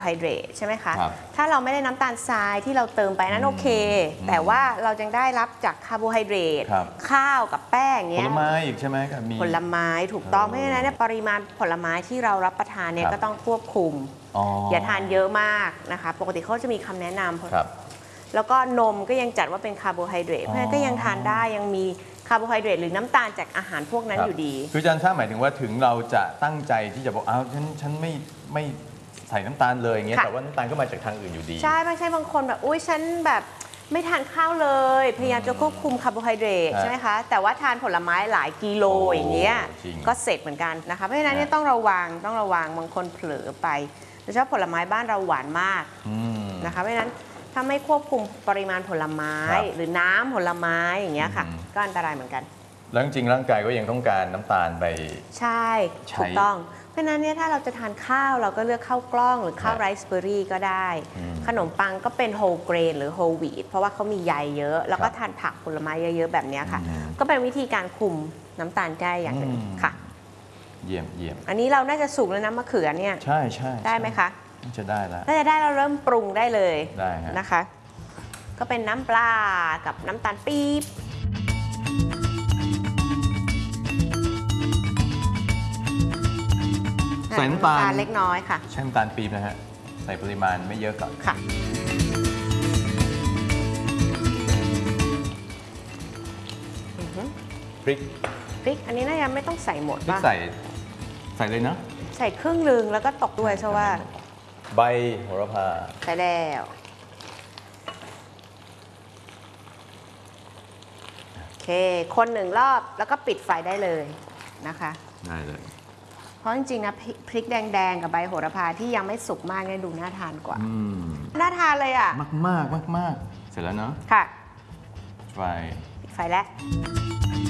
ไฮเดรตใช่ไหมคะถ้าเราไม่ได้น้ำตาลทรายที่เราเติมไปนั้นโอเคแต่ว่าเรายังได้รับจากคาร์โบไฮเดรตข้าวกับแป้งเงี้ยผลไม้อีกใช่ไหมมีผลไม้ถูกต้องเพราะฉะนั้นปริมาณผลไม้ที่เรารับประทานเนี่ยก็ต้องควบคุมอย่าทานเยอะมากนะคะปกติเขาจะมีคำแนะนำแล้วก็นมก็ยังจัดว่าเป็นคาร์โบไฮเดรตเพราะฉะนั้นก็ยังทานได้ยังมีคาร์โบไฮเดรตหรือน้ำตาลจากอาหารพวกนั้นอยู่ดีคืออาจารย์ทราบหมายถึงว่าถึงเราจะตั้งใจที่จะบอกฉันไม่ใส่น้ำตาลเลยอย่างเงี้ยแต่ว่าน้ำตาลก็มาจากทางอื่นอยู่ดีใช่ไม่ใช่บางคนแบบอุ้ยฉันแบบไม่ทานข้าวเลยพยายามจะควบคุมคาร์โบไฮเดรตใช่ไหมคะแต่ว่าทานผลไม้หลายกิโลอย่างเงี้ยก็เสร็จเหมือนกันนะคะเพราะฉะนั้นต้องระวังบางคนเผลอไปโดยเฉพาะผลไม้บ้านเราหวานมากนะคะเพราะฉะนั้นถ้าไม่ควบคุมปริมาณผลไม้หรือน้ำผลไม้อย่างเงี้ยค่ะก็อันตรายเหมือนกันแล้วจริงๆร่างกายก็ยังต้องการน้ำตาลไปใช่ถูกต้องเพราะฉะนั้นเนี่ยถ้าเราจะทานข้าวเราก็เลือกข้าวกล้องหรือข้าวไรซ์เบอร์รี่ก็ได้ขนมปังก็เป็นโฮลเกรนหรือโฮลวีทเพราะว่าเขามีใยเยอะแล้วก็ทานผักผลไม้เยอะๆแบบนี้ค่ะก็เป็นวิธีการคุมน้ำตาลได้อย่างหนึ่งค่ะเยี่ยมอันนี้เราน่าจะสุกแล้วนะมะเขือเนี่ยใช่ได้ไหมคะจะได้แล้วถ้าจะได้เราเริ่มปรุงได้เลยได้นะคะก็เป็นน้ำปลากับน้ำตาลปี๊บใส่น้ำตาลเล็กน้อยค่ะใช้น้ำตาลปี๊บนะฮะใส่ปริมาณไม่เยอะก่อนค่ะพริกอันนี้น่าจะไม่ต้องใส่หมดป่ะใส่เลยนะใส่ครึ่งนึงแล้วก็ตกด้วยใช่ว่าใบโหระพาใส่แล้วโอเคคนหนึ่งรอบแล้วก็ปิดไฟได้เลยนะคะได้เลยเพราะจริงๆนะพริกแดงๆกับใบโหระพาที่ยังไม่สุกมากเนี่ยดูน่าทานกว่าน่าทานเลยอ่ะมากเสร็จแล้วเนาะค่ะไฟปิดไฟแล้ว